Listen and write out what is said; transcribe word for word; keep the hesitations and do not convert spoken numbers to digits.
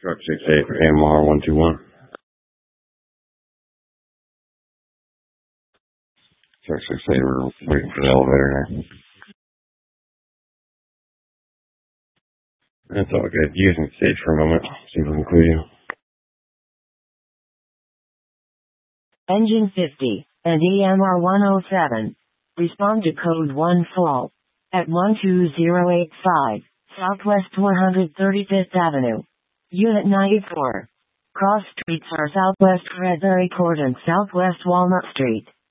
Truck six eight for M R one two one. Truck six eight, we're waiting for the elevator now. That's all good. You can stay for a moment. See if we can clear you. Engine fifty and E M R one oh seven. Respond to code one fall at one two zero eight five, Southwest one hundred thirty-fifth Avenue. Unit ninety-four. Cross streets are Southwest Redberry Court and Southwest Walnut Street.